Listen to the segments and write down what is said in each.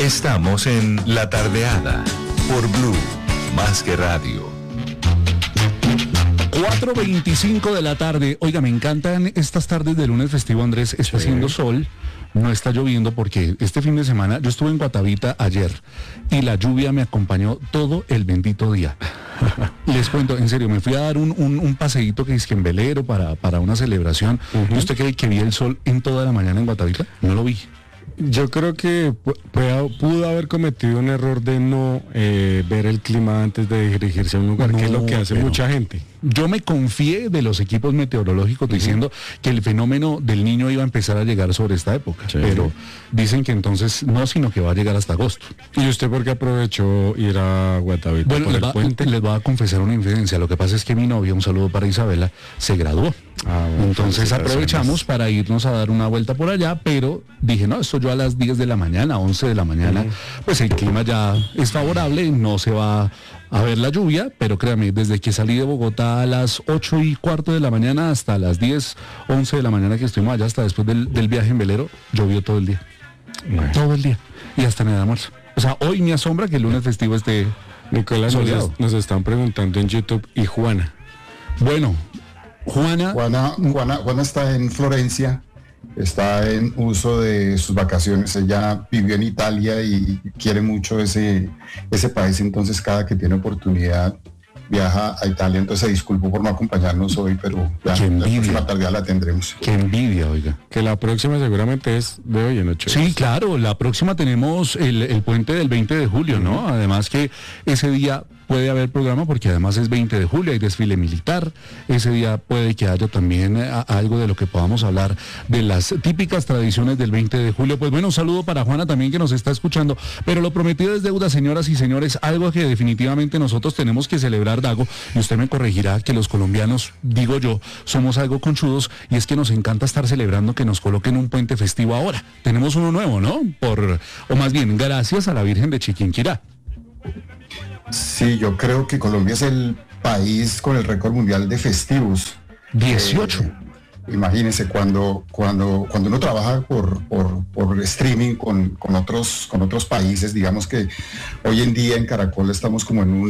Estamos en La Tardeada por Blue, más que radio. 4:25 de la tarde. Oiga, me encantan estas tardes de lunes festivo, Andrés. Está haciendo sol, no está lloviendo porque este fin de semana yo estuve en Guatavita ayer y la lluvia me acompañó todo el bendito día. Les cuento, en serio, me fui a dar un paseíto que es que en velero para una celebración. ¿Y usted cree que vi el sol en toda la mañana en Guatavita? No lo vi. Yo creo que pudo haber cometido un error de no ver el clima antes de dirigirse a un lugar, que es lo que hace mucha gente. Yo me confié de los equipos meteorológicos diciendo que el fenómeno del Niño iba a empezar a llegar sobre esta época, pero dicen que entonces no, sino que va a llegar hasta agosto. ¿Y usted por qué aprovechó ir a Guatavita? Bueno, les voy a confesar una infidencia. Lo que pasa es que mi novia, un saludo para Isabela, se graduó. Bueno, entonces aprovechamos para irnos a dar una vuelta por allá, pero dije, no, esto yo a las 10 de la mañana, 11 de la mañana, pues el clima ya es favorable, no se va a ver la lluvia, pero créame, desde que salí de Bogotá a las 8:15 de la mañana hasta las 10, 11 de la mañana que estuvimos allá, hasta después del viaje en velero, llovió todo el día. Todo el día. Y hasta en el almuerzo. O sea, hoy me asombra que el lunes festivo esté Nicolás, soleado. Nos están preguntando en YouTube, ¿y Juana? Bueno, Juana está en Florencia, está en uso de sus vacaciones. Ella vivió en Italia y quiere mucho ese país, entonces cada que tiene oportunidad viaja a Italia. Entonces se disculpo por no acompañarnos hoy, pero ya la próxima tarde la tendremos. Qué envidia, oiga. Que la próxima seguramente es de hoy en 8 días. Sí, claro, la próxima tenemos el puente del 20 de julio, ¿no? Además que ese día puede haber programa porque además es 20 de julio, hay desfile militar. Ese día puede que haya también algo de lo que podamos hablar de las típicas tradiciones del 20 de julio. Pues bueno, un saludo para Juana también que nos está escuchando. Pero lo prometido es deuda, señoras y señores, algo que definitivamente nosotros tenemos que celebrar, Dago, y usted me corregirá que los colombianos, digo yo, somos algo conchudos, y es que nos encanta estar celebrando que nos coloquen un puente festivo ahora. Tenemos uno nuevo, ¿no? O más bien, gracias a la Virgen de Chiquinquirá. Sí, yo creo que Colombia es el país con el récord mundial de festivos. 18. Imagínense, cuando uno trabaja por streaming con otros países, digamos que hoy en día en Caracol estamos como en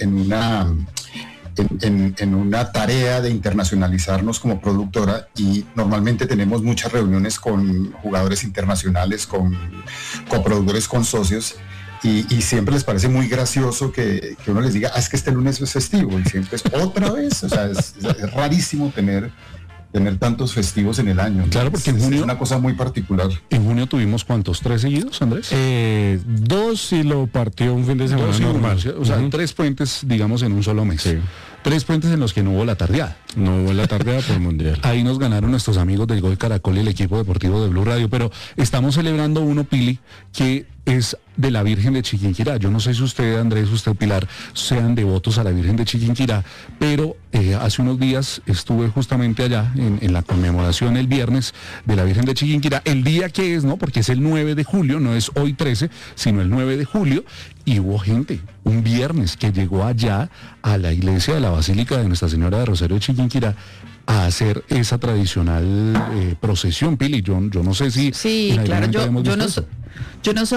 una tarea de internacionalizarnos como productora, y normalmente tenemos muchas reuniones con jugadores internacionales, con coproductores, con socios. Y siempre les parece muy gracioso que uno les diga, es que este lunes es festivo, y siempre es otra vez. O sea, es rarísimo tener tantos festivos en el año, ¿no? Claro, porque en junio es una cosa muy particular. En junio tuvimos ¿cuántos? ¿3 seguidos, Andrés? 2 y lo partió un fin de semana normal. O sea, 3 puentes, digamos, en un solo mes. Sí. 3 puentes en los que no hubo la tardeada. No hubo la tardeada por Mundial. Ahí nos ganaron nuestros amigos del Gol Caracol y el equipo deportivo de Blue Radio, pero estamos celebrando uno, Pili, que es de la Virgen de Chiquinquirá. Yo no sé si usted, Andrés, usted, Pilar, sean devotos a la Virgen de Chiquinquirá, pero hace unos días estuve justamente allá en la conmemoración el viernes de la Virgen de Chiquinquirá, el día que es, ¿no? Porque es el 9 de julio, no es hoy 13, sino el 9 de julio, y hubo gente, un viernes, que llegó allá a la iglesia de la Basílica de Nuestra Señora de Rosario de Chiquinquirá a hacer esa tradicional procesión, Pili. Yo no sé si... Sí, claro, yo no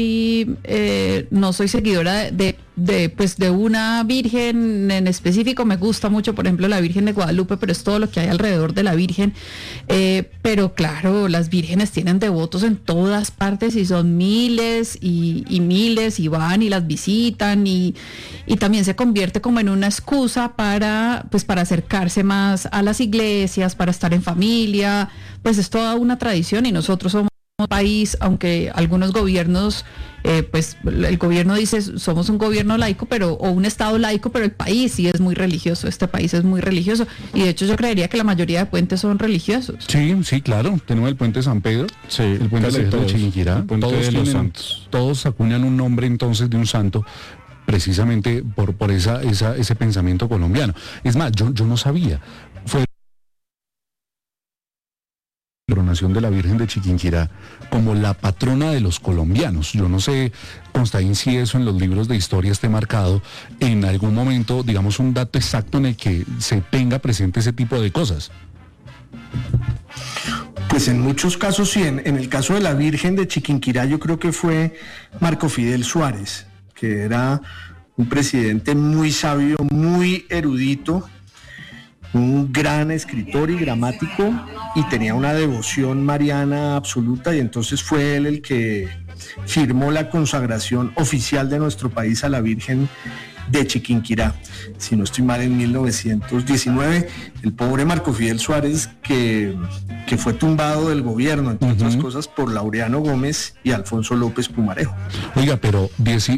soy seguidora de una virgen en específico. Me gusta mucho, por ejemplo, la Virgen de Guadalupe, pero es todo lo que hay alrededor de la Virgen. Pero claro, las vírgenes tienen devotos en todas partes y son miles y miles, y van y las visitan, y también se convierte como en una excusa para acercarse más a las iglesias, para estar en familia. Pues es toda una tradición, y nosotros somos un país, aunque algunos gobiernos, el gobierno dice somos un gobierno laico, o un estado laico, pero el país sí es muy religioso. Este país es muy religioso, y de hecho yo creería que la mayoría de puentes son religiosos. Sí, claro. Tenemos el puente San Pedro, sí, el puente de Chiquinquirá, el puente de los santos. Todos acuñan un nombre entonces de un santo, precisamente por ese pensamiento colombiano. Es más, yo no sabía. Fue la coronación de la Virgen de Chiquinquirá como la patrona de los colombianos. Yo no sé, Constaín, si eso en los libros de historia esté marcado en algún momento, digamos, un dato exacto en el que se tenga presente ese tipo de cosas. Pues en muchos casos sí, en el caso de la Virgen de Chiquinquirá yo creo que fue Marco Fidel Suárez, que era un presidente muy sabio, muy erudito, un gran escritor y gramático, y tenía una devoción mariana absoluta, y entonces fue él el que firmó la consagración oficial de nuestro país a la Virgen de Chiquinquirá, si no estoy mal, en 1919, el pobre Marco Fidel Suárez que fue tumbado del gobierno, entre otras cosas, por Laureano Gómez y Alfonso López Pumarejo. Oiga, pero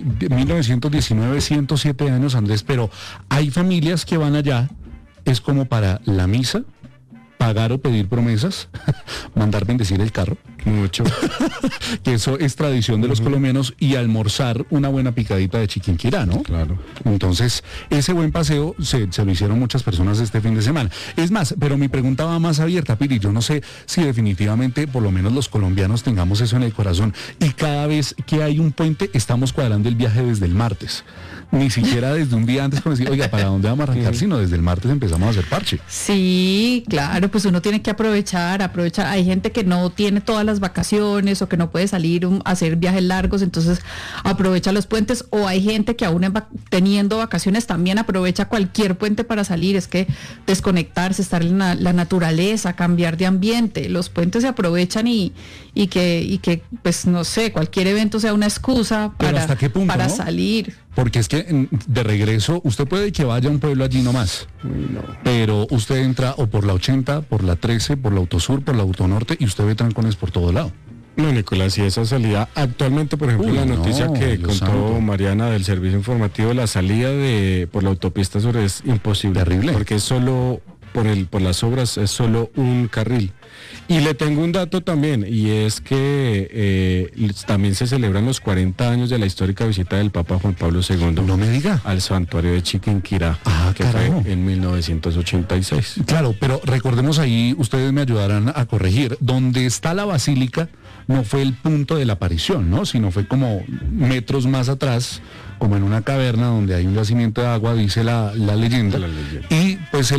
1919, 107 años, Andrés, pero hay familias que van allá, es como para la misa, pagar o pedir promesas, mandar bendecir el carro. Mucho. Que eso es tradición de los colombianos, y almorzar una buena picadita de Chiquinquirá, ¿no? Claro. Entonces, ese buen paseo se lo hicieron muchas personas este fin de semana. Es más, pero mi pregunta va más abierta, Pili. Yo no sé si definitivamente, por lo menos los colombianos, tengamos eso en el corazón. Y cada vez que hay un puente, estamos cuadrando el viaje desde el martes. Ni siquiera desde un día antes, como decir, oiga, ¿para dónde vamos a arrancar? Sino desde el martes empezamos a hacer parche. Sí, claro, pues uno tiene que aprovechar. Hay gente que no tiene todas las vacaciones o que no puede salir a hacer viajes largos, entonces aprovecha los puentes, o hay gente que aún teniendo vacaciones también aprovecha cualquier puente para salir. Es que desconectarse, estar en la naturaleza, cambiar de ambiente, los puentes se aprovechan y que pues no sé, cualquier evento sea una excusa para, ¿hasta qué punto, para no? salir. Porque es que de regreso, usted puede que vaya a un pueblo allí nomás, pero usted entra o por la 80, por la 13, por la Autosur, por la Autonorte, y usted ve trancones por todo lado. No, Nicolás, y esa salida, actualmente, por ejemplo, la noticia que Dios contó santo. Mariana del servicio informativo, la salida por la autopista sur es imposible. Terrible. Porque es solo, por las obras, es solo un carril. Y le tengo un dato también, y es que también se celebran los 40 años de la histórica visita del Papa Juan Pablo II. No me diga. Al santuario de Chiquinquirá, que carajo. fue en 1986. Claro, pero recordemos ahí, ustedes me ayudarán a corregir, donde está la basílica no fue el punto de la aparición, ¿no? Sino fue como metros más atrás, como en una caverna donde hay un yacimiento de agua, dice la leyenda. Y pues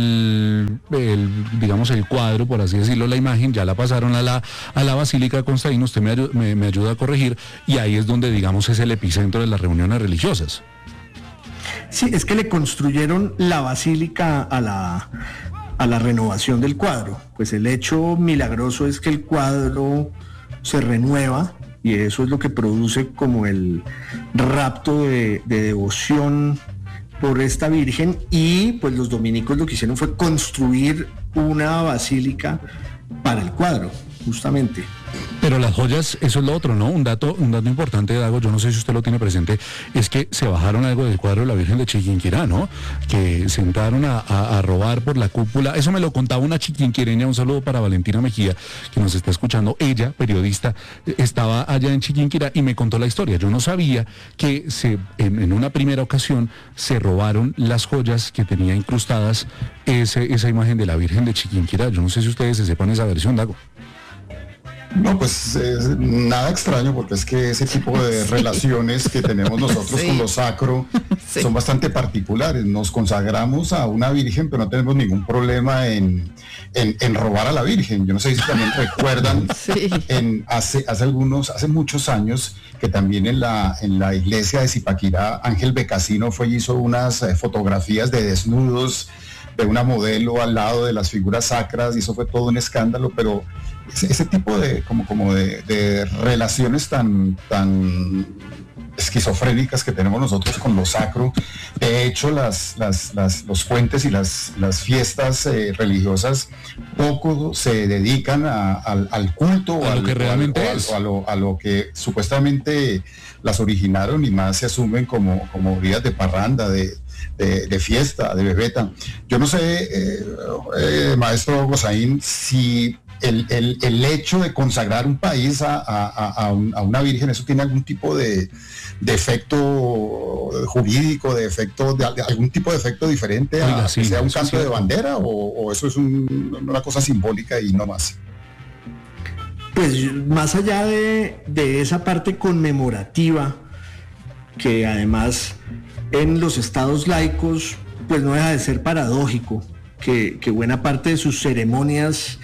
digamos el cuadro, por así decirlo, la imagen, ya la pasaron a la Basílica de Constantino, usted me ayuda a corregir, y ahí es donde, digamos, es el epicentro de las reuniones religiosas. Sí, es que le construyeron la basílica a la renovación del cuadro. Pues el hecho milagroso es que el cuadro se renueva, y eso es lo que produce como el rapto de devoción por esta Virgen, y pues los dominicos lo que hicieron fue construir una basílica para el cuadro, justamente. Pero las joyas, eso es lo otro, ¿no? Un dato importante, Dago, yo no sé si usted lo tiene presente, es que se bajaron algo del cuadro de la Virgen de Chiquinquirá, ¿no? Que se entraron a robar por la cúpula. Eso me lo contaba una chiquinquireña. Un saludo para Valentina Mejía, que nos está escuchando. Ella, periodista, estaba allá en Chiquinquirá y me contó la historia. Yo no sabía que en una primera ocasión se robaron las joyas que tenía incrustadas esa imagen de la Virgen de Chiquinquirá. Yo no sé si ustedes se sepan esa versión, Dago. No, pues nada extraño, porque es que ese tipo de relaciones que tenemos nosotros con lo sacro son bastante particulares. Nos consagramos a una virgen, pero no tenemos ningún problema en robar a la virgen. Yo no sé si también recuerdan, hace muchos años, que también en la iglesia de Zipaquirá, Ángel Becasino fue y hizo unas fotografías de desnudos de una modelo al lado de las figuras sacras, y eso fue todo un escándalo. Pero ese tipo de de relaciones tan esquizofrénicas que tenemos nosotros con lo sacro. De hecho, los puentes y las fiestas religiosas poco se dedican al culto, a lo que realmente es, o a lo que supuestamente las originaron, y más se asumen como días de parranda, de fiesta, de bebeta. Yo no sé, maestro Gozaín, si el hecho de consagrar un país a una virgen, eso tiene algún tipo de efecto jurídico, de algún tipo de efecto diferente a que sea un canto de bandera, o eso es una cosa simbólica y no más. Pues más allá de esa parte conmemorativa, que además en los estados laicos pues no deja de ser paradójico que buena parte de sus ceremonias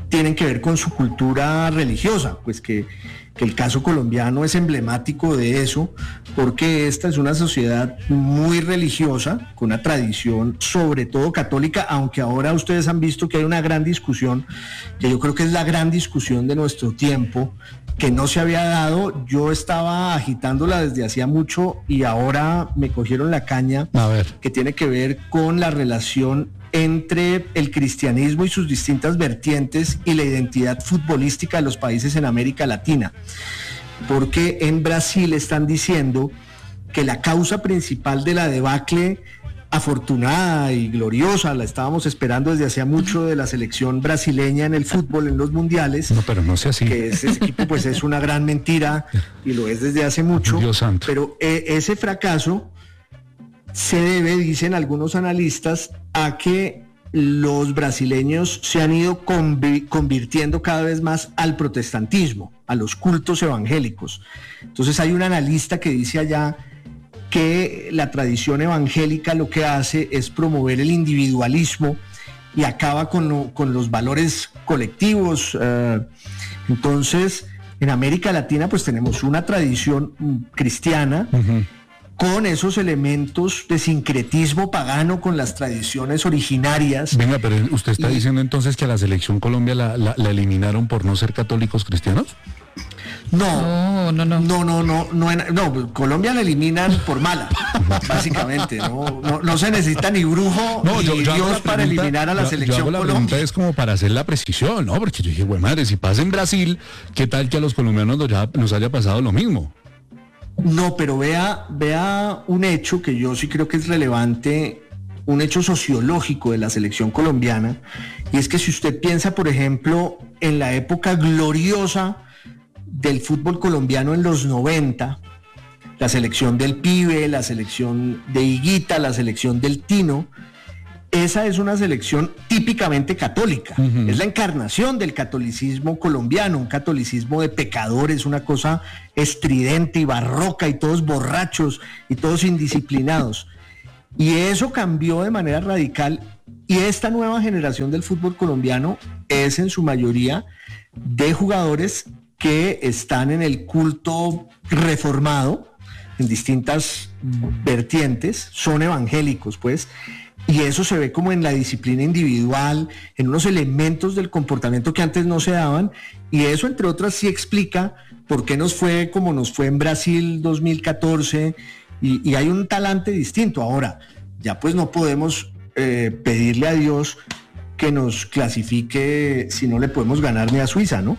tienen que ver con su cultura religiosa, pues que el caso colombiano es emblemático de eso, porque esta es una sociedad muy religiosa, con una tradición sobre todo católica, aunque ahora ustedes han visto que hay una gran discusión, que yo creo que es la gran discusión de nuestro tiempo, que no se había dado. Yo estaba agitándola desde hacía mucho y ahora me cogieron la caña, que tiene que ver con la relación entre el cristianismo y sus distintas vertientes y la identidad futbolística de los países en América Latina. Porque en Brasil están diciendo que la causa principal de la debacle afortunada y gloriosa, la estábamos esperando desde hacía mucho, de la selección brasileña en el fútbol, en los mundiales. No, pero no sea así. Que ese equipo pues es una gran mentira y lo es desde hace mucho. Dios santo. Pero ese fracaso se debe, dicen algunos analistas, a que los brasileños se han ido convirtiendo cada vez más al protestantismo, a los cultos evangélicos. Entonces hay un analista que dice allá que la tradición evangélica lo que hace es promover el individualismo y acaba con los valores colectivos. Entonces, en América Latina pues tenemos una tradición cristiana, con esos elementos de sincretismo pagano con las tradiciones originarias. Venga, pero usted está diciendo entonces que a la selección Colombia la eliminaron por no ser católicos cristianos. No, Colombia la eliminan por mala, básicamente. No se necesita ni brujo ni Dios para eliminar a la selección Colombia. La pregunta es como para hacer la precisión, ¿no? Porque yo dije, güey madre, si pasa en Brasil, ¿qué tal que a los colombianos nos haya pasado lo mismo? No, pero vea un hecho que yo sí creo que es relevante, un hecho sociológico de la selección colombiana, y es que si usted piensa, por ejemplo, en la época gloriosa del fútbol colombiano en los 90, la selección del Pibe, la selección de Higuita, la selección del Tino, esa es una selección típicamente católica. Es la encarnación del catolicismo colombiano, un catolicismo de pecadores, una cosa estridente y barroca, y todos borrachos y todos indisciplinados. Y eso cambió de manera radical, y esta nueva generación del fútbol colombiano es en su mayoría de jugadores que están en el culto reformado, en distintas vertientes, son evangélicos, pues, y eso se ve como en la disciplina individual, en unos elementos del comportamiento que antes no se daban, y eso, entre otras, sí explica por qué nos fue como nos fue en Brasil 2014, y hay un talante distinto. Ahora, ya pues no podemos pedirle a Dios que nos clasifique si no le podemos ganar ni a Suiza, ¿no?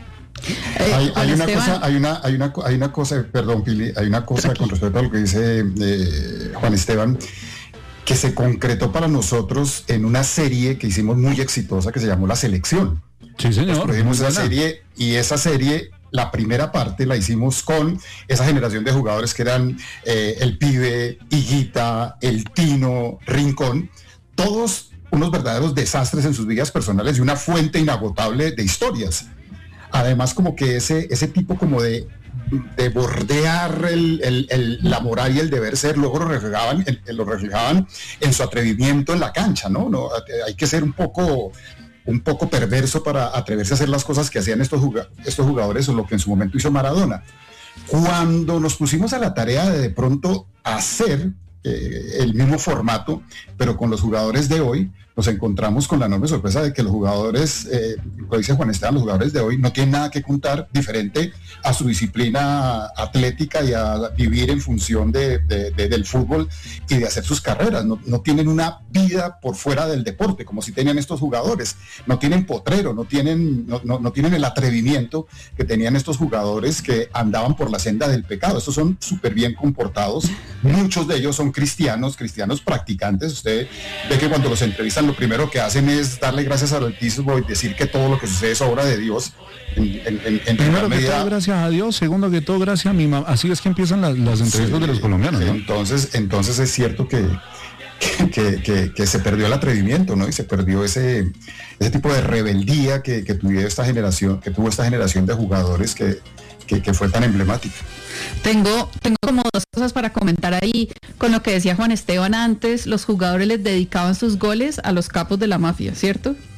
Hay una cosa, perdón, Pili, hay una cosa con respecto a lo que dice Juan Esteban, que se concretó para nosotros en una serie que hicimos muy exitosa que se llamó La Selección. Sí, señor. Produjimos esa serie, y esa serie, la primera parte la hicimos con esa generación de jugadores que eran el Pibe, Higuita, el Tino, Rincón, todos unos verdaderos desastres en sus vidas personales y una fuente inagotable de historias. Además, como que ese tipo como de bordear la moral y el deber ser, luego lo reflejaban en su atrevimiento en la cancha, ¿no? Hay que ser un poco perverso para atreverse a hacer las cosas que hacían estos jugadores, o lo que en su momento hizo Maradona. Cuando nos pusimos a la tarea de pronto hacer el mismo formato, pero con los jugadores de hoy, nos encontramos con la enorme sorpresa de que los jugadores, lo dice Juan Esteban, los jugadores de hoy no tienen nada que contar diferente a su disciplina atlética y a vivir en función del fútbol y de hacer sus carreras. No tienen una vida por fuera del deporte, como si tenían estos jugadores. No tienen potrero, no tienen el atrevimiento que tenían estos jugadores que andaban por la senda del pecado. Estos son súper bien comportados. Muchos de ellos son cristianos practicantes. Usted ve que cuando los entrevistan, lo primero que hacen es darle gracias al Altísimo y decir que todo lo que sucede es obra de Dios. Primero que todo, gracias a Dios. Segundo que todo, gracias a mi mamá. Así es que empiezan las entrevistas de los colombianos, ¿no? Entonces es cierto que se perdió el atrevimiento, ¿no? Y se perdió ese tipo de rebeldía que tuvo esta generación de jugadores que fue tan emblemática. Tengo como dos cosas para comentar ahí con lo que decía Juan Esteban antes. Los jugadores les dedicaban sus goles a los capos de la mafia, ¿cierto?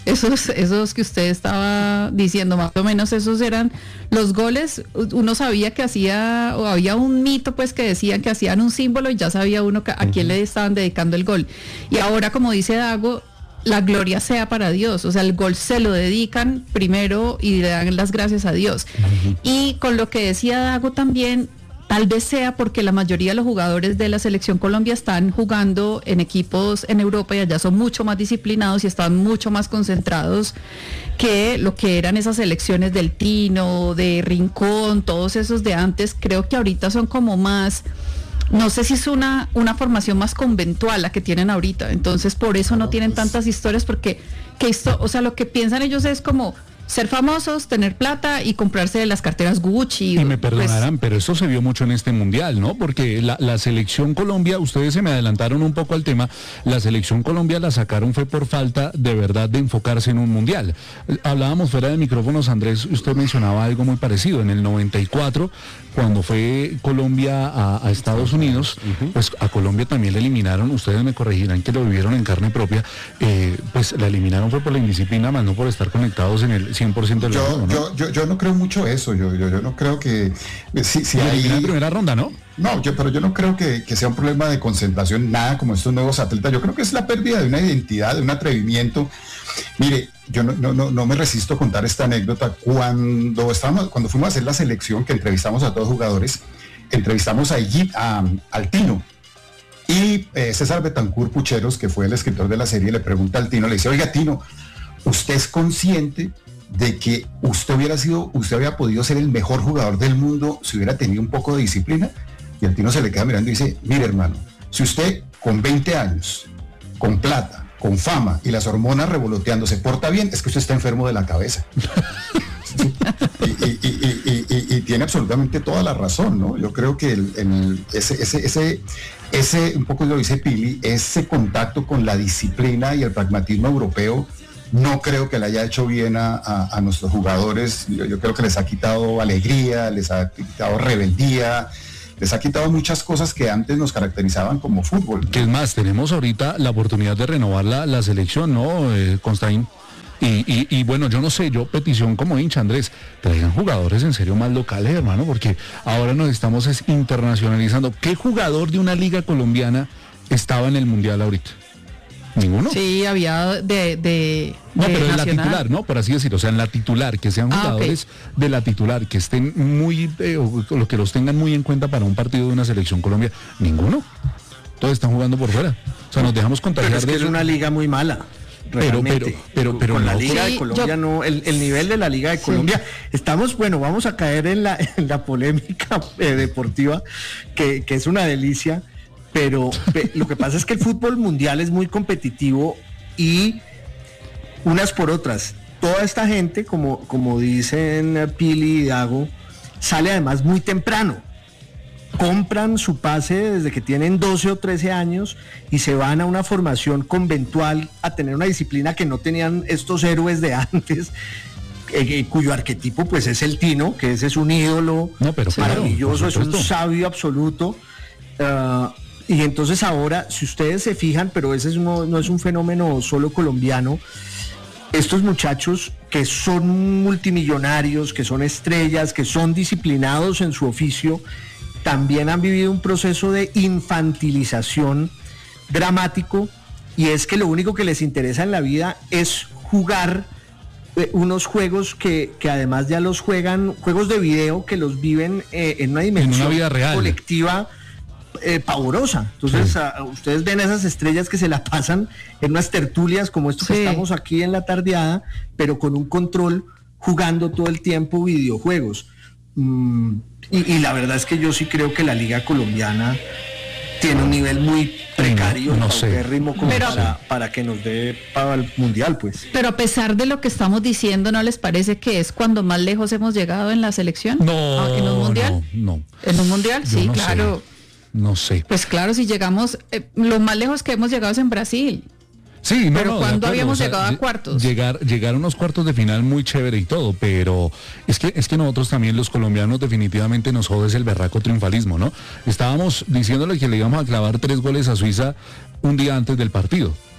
esos que usted estaba diciendo, más o menos esos eran los goles. Uno sabía que o había un mito pues que decían que hacían un símbolo y ya sabía uno a quién le estaban dedicando el gol. Y ahora, como dice Dago, la gloria sea para Dios, o sea, el gol se lo dedican primero y le dan las gracias a Dios. Y con lo que decía Dago también, tal vez sea porque la mayoría de los jugadores de la selección Colombia están jugando en equipos en Europa y allá son mucho más disciplinados y están mucho más concentrados que lo que eran esas selecciones del Tino, de Rincón, todos esos de antes. Creo que ahorita son como más, no sé si es una formación más conventual la que tienen ahorita, entonces por eso no tienen tantas historias, porque o sea, lo que piensan ellos es como ser famosos, tener plata y comprarse las carteras Gucci. Y me perdonarán, pero eso se vio mucho en este mundial, ¿no? Porque la selección Colombia, ustedes se me adelantaron un poco al tema, la selección Colombia la sacaron fue por falta de verdad de enfocarse en un mundial. Hablábamos fuera de micrófonos, Andrés, usted mencionaba algo muy parecido. En el 94, cuando fue Colombia a Estados Unidos, pues a Colombia también la eliminaron, ustedes me corregirán que lo vivieron en carne propia, pues la eliminaron fue por la indisciplina, más no por estar conectados en el 100% del juego, ¿no? Yo no creo mucho eso, yo no creo que si hay en primera ronda, ¿no? No, pero yo no creo que sea un problema de concentración, nada como estos nuevos atletas. Yo creo que es la pérdida de una identidad, de un atrevimiento. Mire, yo no me resisto a contar esta anécdota. Cuando fuimos a hacer la selección, que entrevistamos a todos los jugadores, entrevistamos al Tino. Y César Betancourt Pucheros, que fue el escritor de la serie, le pregunta al Tino, le dice, oiga Tino, ¿usted es consciente de que usted había podido ser el mejor jugador del mundo si hubiera tenido un poco de disciplina? Y el Tino se le queda mirando y dice, mire hermano, si usted con 20 años, con plata, con fama y las hormonas revoloteando se porta bien, es que usted está enfermo de la cabeza. y tiene absolutamente toda la razón, ¿no? Yo creo que ese un poco lo dice Pili, ese contacto con la disciplina y el pragmatismo europeo, no creo que le haya hecho bien a nuestros jugadores. Yo creo que les ha quitado alegría, les ha quitado rebeldía, les ha quitado muchas cosas que antes nos caracterizaban como fútbol, ¿no? Que es más, tenemos ahorita la oportunidad de renovar la selección, ¿no, Constaín? Y bueno, yo no sé, yo petición como hincha, Andrés, traigan jugadores en serio más locales, hermano, porque ahora nos estamos internacionalizando. ¿Qué jugador de una liga colombiana estaba en el mundial ahorita? ¿Ninguno? Sí, había no, pero en la titular, ¿no? Por así decirlo, o sea, en la titular, que sean jugadores de la titular, que estén muy, o que los tengan muy en cuenta para un partido de una selección Colombia. ¿Ninguno? Todos están jugando por fuera. O sea, nos dejamos contagiar pero es que es una liga muy mala. Pero con la no, Liga de Colombia no, el nivel de la Liga de Colombia, vamos a caer en la polémica deportiva, que es una delicia, pero lo que pasa es que el fútbol mundial es muy competitivo y unas por otras. Toda esta gente, como dicen Pili y Dago, sale además muy temprano. Compran su pase desde que tienen 12 o 13 años y se van a una formación conventual a tener una disciplina que no tenían estos héroes de antes, cuyo arquetipo pues es el Tino, que ese es un ídolo maravilloso, es un sabio absoluto. Y entonces ahora, si ustedes se fijan, pero ese no es un fenómeno solo colombiano, estos muchachos que son multimillonarios, que son estrellas, que son disciplinados en su oficio, también han vivido un proceso de infantilización dramático, y es que lo único que les interesa en la vida es jugar unos juegos que además ya los juegan, juegos de video que los viven en una dimensión, en una vida real, colectiva pavorosa. Entonces ustedes ven esas estrellas que se la pasan en unas tertulias como esto que estamos aquí en la tardeada, pero con un control, jugando todo el tiempo videojuegos. Y la verdad es que yo sí creo que la liga colombiana tiene un nivel muy precario, para que nos dé para el mundial, pues. Pero a pesar de lo que estamos diciendo, ¿no les parece que es cuando más lejos hemos llegado en la selección? No. ¿En un mundial? No. ¿En un mundial? Yo sí, claro. No sé. Pues claro, si llegamos, lo más lejos que hemos llegado es en Brasil. Sí, pero ¿cuándo habíamos llegado a cuartos? Llegar a unos cuartos de final muy chévere y todo, pero es que nosotros también, los colombianos, definitivamente nos jode el berraco triunfalismo, ¿no? Estábamos diciéndole que le íbamos a clavar 3 goles a Suiza un día antes del partido.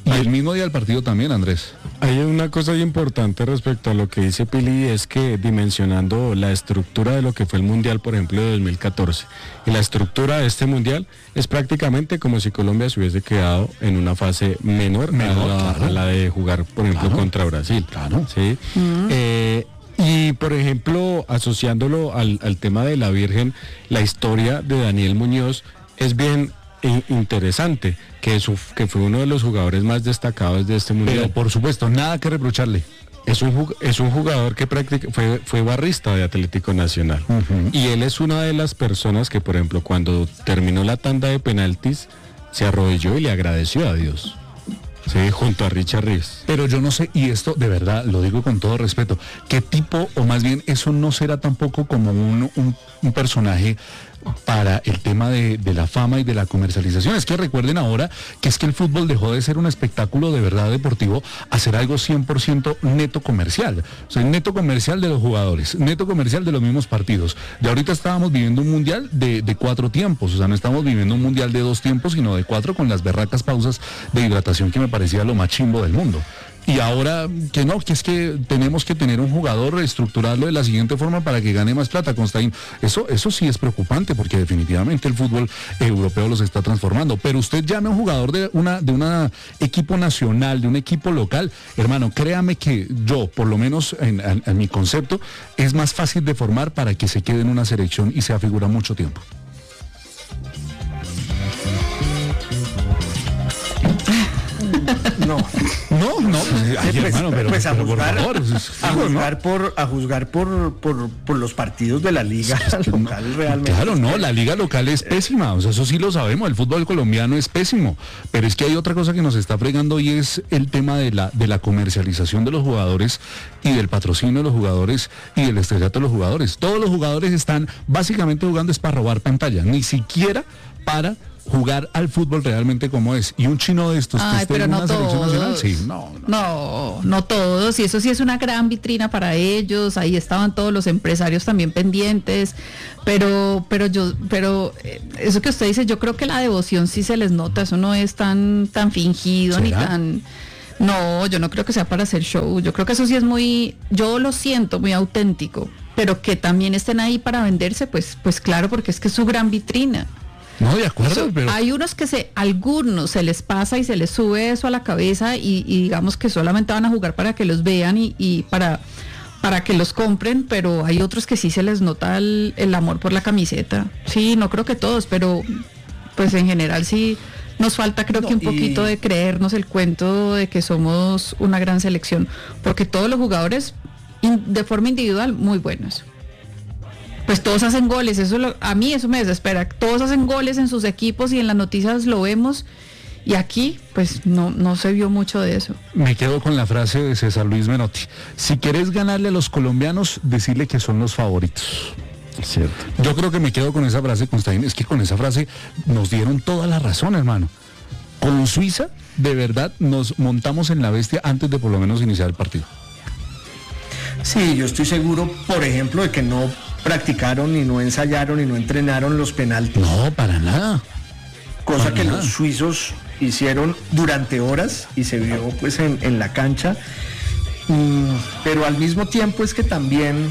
Y el mismo día del partido también, Andrés. Hay una cosa importante respecto a lo que dice Pili, es que dimensionando la estructura de lo que fue el Mundial, por ejemplo, de 2014, y la estructura de este Mundial es prácticamente como si Colombia se hubiese quedado en una fase menor a la de jugar, por ejemplo, contra Brasil. Claro. ¿Sí? Y, por ejemplo, asociándolo al tema de la Virgen, la historia de Daniel Muñoz es bien interesante, que fue uno de los jugadores más destacados de este Mundial. Pero, por supuesto, nada que reprocharle. Es un jugador que fue barrista de Atlético Nacional. Y él es una de las personas que, por ejemplo, cuando terminó la tanda de penaltis, se arrodilló y le agradeció a Dios. Sí, junto a Richard Ríos. Pero yo no sé, y esto de verdad lo digo con todo respeto, qué tipo, o más bien eso no será tampoco como un personaje para el tema de la fama y de la comercialización. Es que recuerden ahora que es que el fútbol dejó de ser un espectáculo de verdad deportivo a ser algo 100% neto comercial. O sea, neto comercial de los jugadores, neto comercial de los mismos partidos. Y ahorita estábamos viviendo un mundial de 4 tiempos, o sea, no estamos viviendo un mundial de 2 tiempos, sino de 4, con las berracas pausas de hidratación que me parecía lo más chimbo del mundo. Y ahora que no, que es que tenemos que tener un jugador, estructurarlo de la siguiente forma para que gane más plata, Constaín. Eso sí es preocupante, porque definitivamente el fútbol europeo los está transformando. Pero usted llame a un jugador de una equipo nacional, de un equipo local, hermano, créame que yo, por lo menos en mi concepto, es más fácil de formar para que se quede en una selección y sea figura mucho tiempo. No, Hermano, pero a juzgar por los partidos de la liga local, realmente. Claro, no, la liga local es pésima, o sea, eso sí lo sabemos, el fútbol colombiano es pésimo, pero es que hay otra cosa que nos está fregando y es el tema de la comercialización de los jugadores y del patrocinio de los jugadores y del estrellato de los jugadores. Todos los jugadores están básicamente jugando es para robar pantalla, ni siquiera para jugar al fútbol realmente como es. Y un chino de estos que esté en una selección nacional, sí, no todos, y eso sí es una gran vitrina para ellos. Ahí estaban todos los empresarios también pendientes, pero eso que usted dice, yo creo que la devoción sí se les nota, eso no es tan fingido. ¿Será? Ni tan... No, yo no creo que sea para hacer show, yo creo que eso sí es yo lo siento muy auténtico, pero que también estén ahí para venderse, pues claro, porque es que es su gran vitrina. No, de acuerdo, pero... Hay unos algunos se les pasa y se les sube eso a la cabeza y digamos que solamente van a jugar para que los vean y para que los compren, pero hay otros que sí se les nota el amor por la camiseta. Sí, no creo que todos, pero pues en general sí nos falta, creo que un poquito de creernos el cuento de que somos una gran selección, porque todos los jugadores de forma individual muy buenos. Pues todos hacen goles, a mí eso me desespera. Todos hacen goles en sus equipos y en las noticias lo vemos, y aquí pues no se vio mucho de eso. Me quedo con la frase de César Luis Menotti: si querés ganarle a los colombianos, decirle que son los favoritos. Cierto. Yo creo que me quedo con esa frase, Constaín, es que con esa frase nos dieron toda la razón, hermano. Con Suiza, de verdad, nos montamos en la bestia antes de por lo menos iniciar el partido. Sí, yo estoy seguro, por ejemplo, de que no practicaron y no ensayaron y no entrenaron los penaltis. No, para nada. Cosa que los suizos hicieron durante horas y se vio pues en la cancha. Pero al mismo tiempo es que también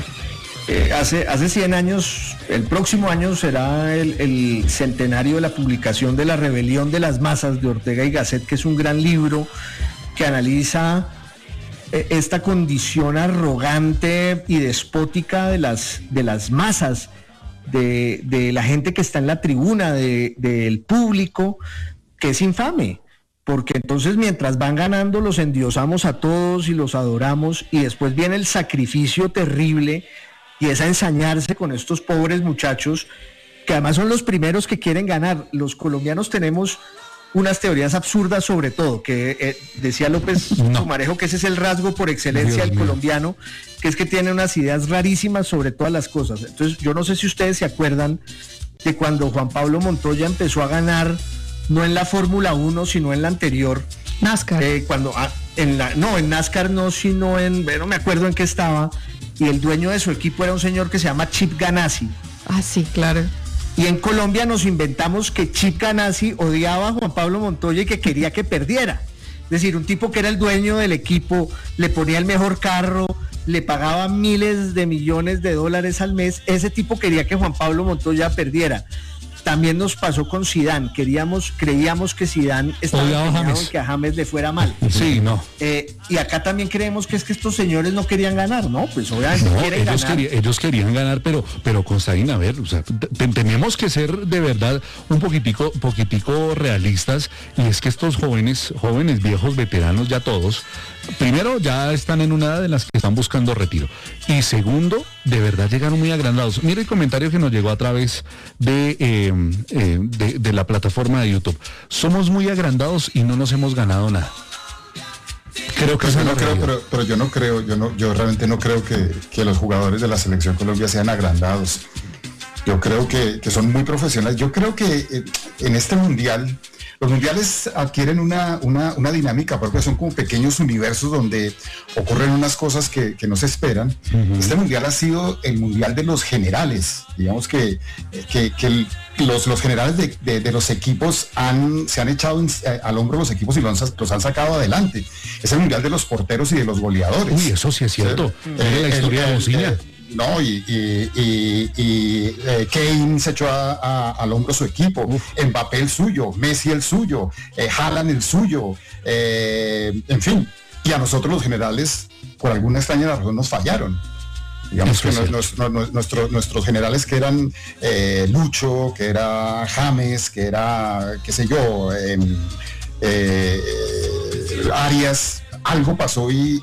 hace 100 años, el próximo año será el centenario de la publicación de La Rebelión de las Masas de Ortega y Gasset, que es un gran libro que analiza esta condición arrogante y despótica de las masas, de la gente que está en la tribuna, del público, que es infame, porque entonces mientras van ganando los endiosamos a todos y los adoramos, y después viene el sacrificio terrible y es a ensañarse con estos pobres muchachos que además son los primeros que quieren ganar. Los colombianos tenemos unas teorías absurdas sobre todo, que decía López Pumarejo que ese es el rasgo por excelencia del colombiano, que es que tiene unas ideas rarísimas sobre todas las cosas. Entonces yo no sé si ustedes se acuerdan de cuando Juan Pablo Montoya empezó a ganar, no en la Fórmula 1, sino en la anterior. NASCAR. En NASCAR no, sino no me acuerdo en qué estaba, y el dueño de su equipo era un señor que se llama Chip Ganassi. Ah, sí, claro. Y en Colombia nos inventamos que Chip Ganassi odiaba a Juan Pablo Montoya y que quería que perdiera. Es decir, un tipo que era el dueño del equipo, le ponía el mejor carro, le pagaba miles de millones de dólares al mes. Ese tipo quería que Juan Pablo Montoya perdiera. También nos pasó con Zidane. Creíamos que Zidane estaba empeñado en que a James le fuera mal. Sí, no. Y acá también creemos que es que estos señores no querían ganar, ¿no? Pues obviamente quieren ganar. Ellos querían ganar, pero Constaín, a ver, o sea, tenemos que ser de verdad un poquitico realistas, y es que estos jóvenes, viejos, veteranos, ya todos, primero ya están en una edad en las que están buscando retiro, y segundo, de verdad llegaron muy agrandados. Mira el comentario que nos llegó a través de la plataforma de YouTube. Somos muy agrandados y no nos hemos ganado nada. Creo que yo realmente no creo que los jugadores de la Selección Colombia sean agrandados. Yo creo que son muy profesionales. Yo creo que en este mundial, los mundiales adquieren una dinámica propia, son como pequeños universos donde ocurren unas cosas que no se esperan. Uh-huh. Este mundial ha sido el mundial de los generales. Digamos que los generales de los equipos se han echado al hombro los equipos y los han sacado adelante. Es el mundial de los porteros y de los goleadores. Uy, eso sí es cierto. La historia de Bocina. No, Kane se echó al hombro su equipo, Mbappé el suyo, Messi el suyo, Haaland el suyo, en fin, y a nosotros los generales, por alguna extraña razón, nos fallaron. Digamos que nuestros generales, que eran Lucho, que era James, que era, qué sé yo, Arias, algo pasó y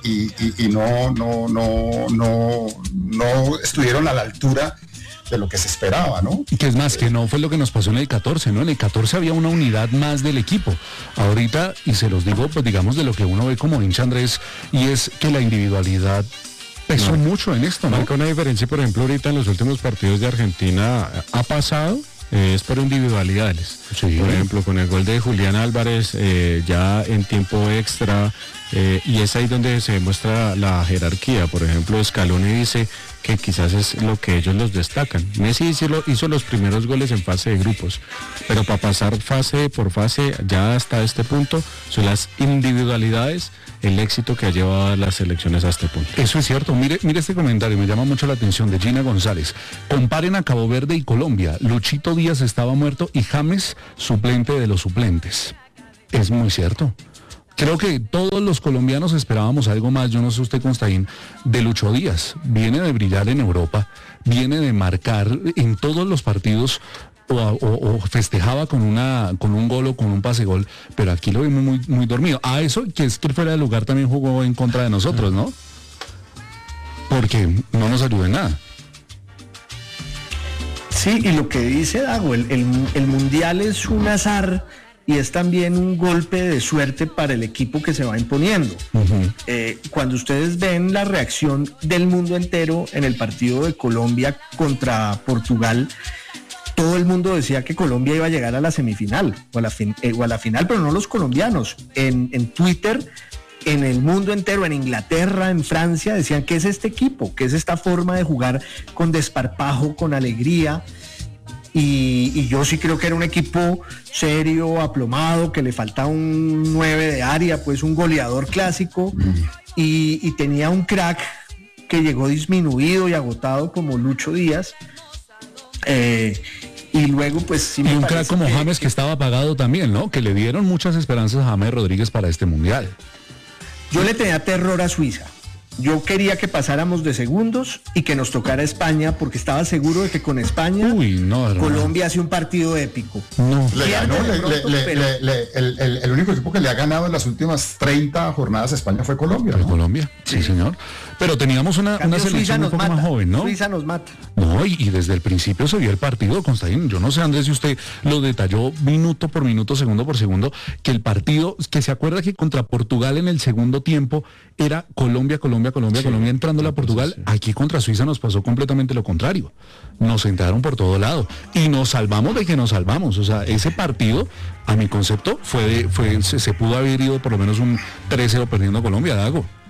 no estuvieron a la altura de lo que se esperaba, ¿no? Y que es más, que no fue lo que nos pasó en el 14, ¿no? En el 14 había una unidad más del equipo. Ahorita, y se los digo, pues digamos, de lo que uno ve como hincha, Andrés, y es que la individualidad pesó mucho en esto, ¿no? Marca una diferencia, por ejemplo, ahorita en los últimos partidos de Argentina ha pasado. Es por individualidades. Sí. Por ejemplo, con el gol de Julián Álvarez, ya en tiempo extra, y es ahí donde se demuestra la jerarquía. Por ejemplo, Scaloni dice que quizás es lo que ellos los destacan. Messi hizo los primeros goles en fase de grupos, pero para pasar fase por fase, ya hasta este punto, son las individualidades el éxito que ha llevado a las selecciones a este punto. Eso es cierto. Mire este comentario, me llama mucho la atención, de Gina González. Comparen a Cabo Verde y Colombia. Luchito Díaz estaba muerto y James suplente de los suplentes. Es muy cierto. Creo que todos los colombianos esperábamos algo más, yo no sé usted, Constaín, de Lucho Díaz. Viene de brillar en Europa, viene de marcar en todos los partidos, o festejaba con un gol o con un pase gol, pero aquí lo vimos muy, muy dormido. A eso, que es que fuera de lugar también jugó en contra de nosotros, ¿no? Porque no nos ayudó en nada. Sí, y lo que dice Dago, el mundial es un azar y es también un golpe de suerte para el equipo que se va imponiendo. Uh-huh. Cuando ustedes ven la reacción del mundo entero en el partido de Colombia contra Portugal, todo el mundo decía que Colombia iba a llegar a la semifinal o a la final, pero no los colombianos. En Twitter, en el mundo entero, en Inglaterra, en Francia, decían que es este equipo, que es esta forma de jugar con desparpajo, con alegría. Y yo sí creo que era un equipo serio, aplomado, que le faltaba un 9 de área, pues un goleador clásico, y tenía un crack que llegó disminuido y agotado como Lucho Díaz. Y luego pues sí, y un crack como James que estaba apagado también, ¿no? Que le dieron muchas esperanzas a James Rodríguez para este mundial. Yo le tenía terror a Suiza. Yo quería que pasáramos de segundos y que nos tocara España, porque estaba seguro de que con España Colombia hace un partido épico. No. El único equipo que le ha ganado en las últimas 30 jornadas a España fue Colombia, ¿no? Colombia, sí, señor. Pero teníamos una selección un poco más joven, ¿no? Suiza nos mata. No, y desde el principio se vio el partido, Constaín. Yo no sé, Andrés, si usted lo detalló minuto por minuto, segundo por segundo, que el partido, que se acuerda que contra Portugal en el segundo tiempo era Colombia entrándole a Portugal. Sí. Aquí contra Suiza nos pasó completamente lo contrario. Nos entraron por todo lado y nos salvamos de que nos salvamos. O sea, ese partido, a mi concepto, se pudo haber ido por lo menos un 3-0 perdiendo Colombia, Dago.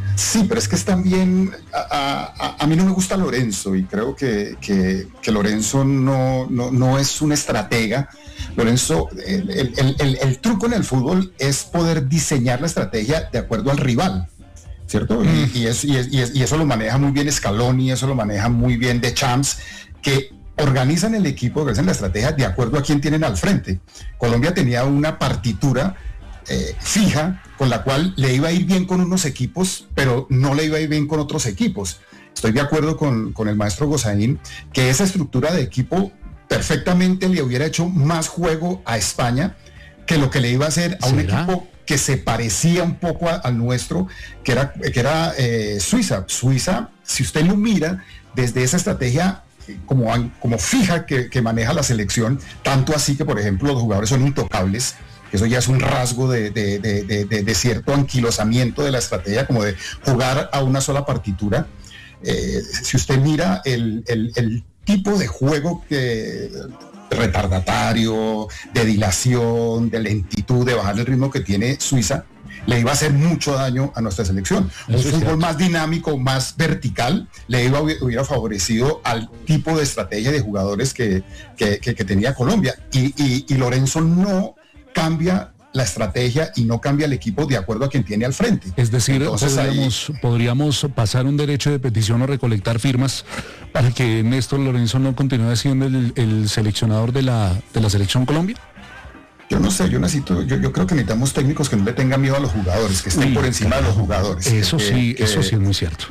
Sí, pero es que es también, a mí no me gusta Lorenzo y creo que Lorenzo no es un estratega. Lorenzo, el truco en el fútbol es poder diseñar la estrategia de acuerdo al rival, ¿cierto? Y eso lo maneja muy bien Scaloni, eso lo maneja muy bien Deschamps, que organizan el equipo, organizan la estrategia de acuerdo a quién tienen al frente. Colombia tenía una partitura fija, con la cual le iba a ir bien con unos equipos, pero no le iba a ir bien con otros equipos. Estoy de acuerdo con el maestro Gozaín, que esa estructura de equipo perfectamente le hubiera hecho más juego a España que lo que le iba a hacer a un equipo que se parecía un poco al nuestro, que era Suiza. Suiza, si usted lo mira desde esa estrategia como fija que maneja la selección, tanto así que, por ejemplo, los jugadores son intocables. Eso ya es un rasgo de cierto anquilosamiento de la estrategia, como de jugar a una sola partitura. Si usted mira el tipo de juego retardatario, de dilación, de lentitud, de bajar el ritmo que tiene Suiza, le iba a hacer mucho daño a nuestra selección. Un fútbol más dinámico, más vertical, hubiera favorecido al tipo de estrategia de jugadores que tenía Colombia. Y Lorenzo no cambia la estrategia y no cambia el equipo de acuerdo a quien tiene al frente. Es decir, entonces, podríamos pasar un derecho de petición o recolectar firmas para que Néstor Lorenzo no continúe siendo el seleccionador de la selección Colombia. Yo no sé, yo creo que necesitamos técnicos que no le tengan miedo a los jugadores, que estén por encima de los jugadores. Eso sí es muy cierto.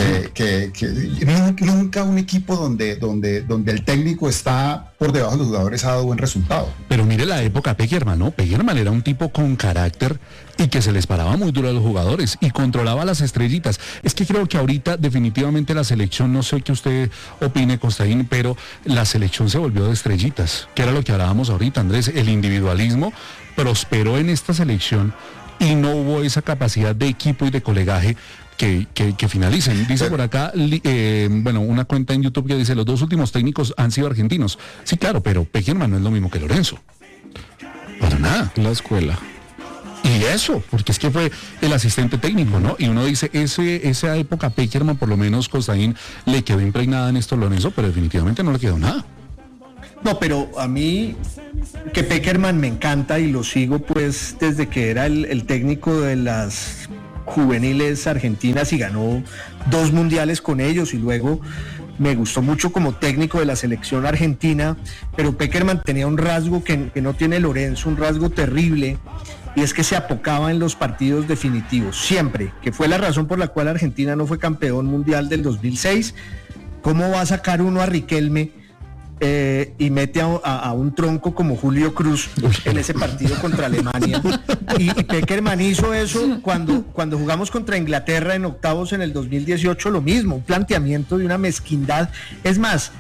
Nunca un equipo donde el técnico está por debajo de los jugadores ha dado buen resultado. Pero mire la época Pekerman, ¿no? Pekerman era un tipo con carácter y que se les paraba muy duro a los jugadores y controlaba las estrellitas. Es que creo que ahorita definitivamente la selección, no sé qué usted opine, Costaín, pero la selección se volvió de estrellitas, que era lo que hablábamos ahorita, Andrés. El individualismo prosperó en esta selección y no hubo esa capacidad de equipo y de colegaje que finalicen. Dice por acá, una cuenta en YouTube que dice, los dos últimos técnicos han sido argentinos. Sí, claro, pero Pekerman no es lo mismo que Lorenzo. Para nada. La escuela. Y eso, porque es que fue el asistente técnico, ¿no? Y uno dice, esa época Pekerman, por lo menos Costaín, le quedó impregnada en esto Lorenzo, pero definitivamente no le quedó nada. No, pero a mí que Pekerman me encanta y lo sigo pues desde que era el técnico de las juveniles argentinas y ganó 2 mundiales con ellos, y luego me gustó mucho como técnico de la selección argentina, pero Pekerman tenía un rasgo que no tiene Lorenzo, un rasgo terrible, y es que se apocaba en los partidos definitivos, siempre, que fue la razón por la cual Argentina no fue campeón mundial del 2006. ¿Cómo va a sacar uno a Riquelme y mete a un tronco como Julio Cruz en ese partido contra Alemania? Y Pekerman hizo eso cuando jugamos contra Inglaterra en octavos en el 2018, lo mismo, un planteamiento de una mezquindad. Es más,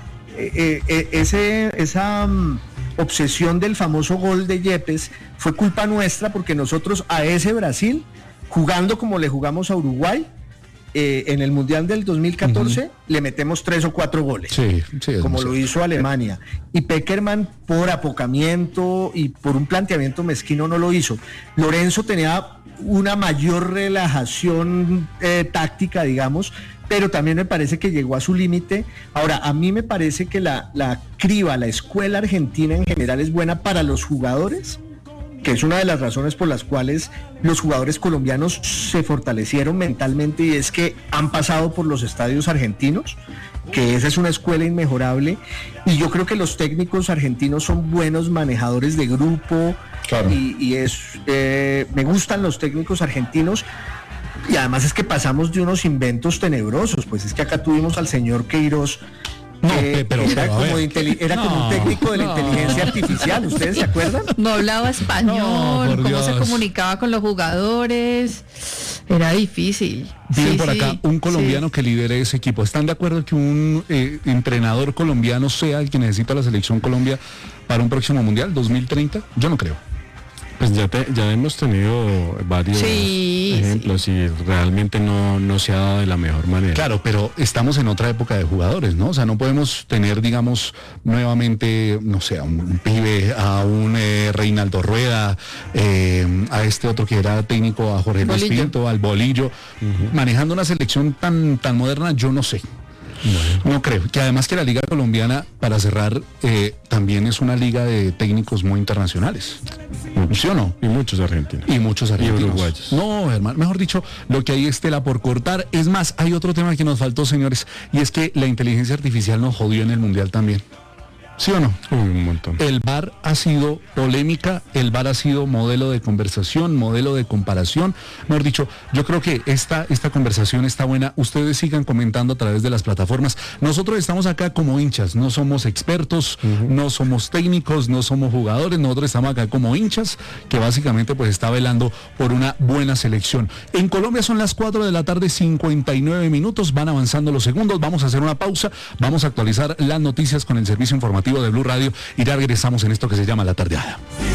esa obsesión del famoso gol de Yepes fue culpa nuestra, porque nosotros a ese Brasil, jugando como le jugamos a Uruguay, en el Mundial del 2014 le metemos 3 o 4 goles, como lo hizo Alemania, y Pekerman por apocamiento y por un planteamiento mezquino no lo hizo. Lorenzo tenía una mayor relajación táctica, digamos, pero también me parece que llegó a su límite. Ahora, a mí me parece que la criba, la escuela argentina en general es buena para los jugadores, que es una de las razones por las cuales los jugadores colombianos se fortalecieron mentalmente, y es que han pasado por los estadios argentinos, que esa es una escuela inmejorable, y yo creo que los técnicos argentinos son buenos manejadores de grupo, claro. Me gustan los técnicos argentinos, y además es que pasamos de unos inventos tenebrosos, pues es que acá tuvimos al señor Queiroz, era como un técnico de la inteligencia artificial, ¿ustedes se acuerdan? No hablaba español, cómo se comunicaba con los jugadores, era difícil. Dicen por acá, un colombiano que lidere ese equipo. ¿Están de acuerdo que un entrenador colombiano sea el que necesita la selección Colombia para un próximo mundial, 2030? Yo no creo. Pues ya hemos tenido varios ejemplos y realmente no se ha dado de la mejor manera. Claro, pero estamos en otra época de jugadores, ¿no? O sea, no podemos tener, digamos, nuevamente, no sé, a un pibe, a un Reinaldo Rueda, a este otro que era técnico, a Jorge Luis Pinto, al Bolillo, manejando una selección tan moderna, yo no sé. No creo, que además que la Liga Colombiana, para cerrar, también es una liga de técnicos muy internacionales. ¿Sí o no? Y muchos argentinos. Y muchos argentinos. Y uruguayos. No, hermano, mejor dicho, lo que hay es tela por cortar. Es más, hay otro tema que nos faltó, señores, y es que la inteligencia artificial nos jodió en el Mundial también. ¿Sí o no? Un montón. El VAR ha sido polémica, el VAR ha sido modelo de conversación, modelo de comparación. Mejor dicho, yo creo que esta conversación está buena. Ustedes sigan comentando a través de las plataformas. Nosotros estamos acá como hinchas, no somos expertos, no somos técnicos, no somos jugadores, nosotros estamos acá como hinchas, que básicamente pues está velando por una buena selección. En Colombia son las 4 de la tarde, 59 minutos, van avanzando los segundos, vamos a hacer una pausa, vamos a actualizar las noticias con el servicio informativo de Blue Radio y ya regresamos en esto que se llama La Tardeada.